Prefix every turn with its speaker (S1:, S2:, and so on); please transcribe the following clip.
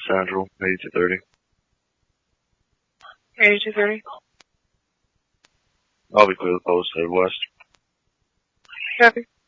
S1: Central, 8230.
S2: 8230.
S1: I'll be clear the post, head west.
S2: Copy.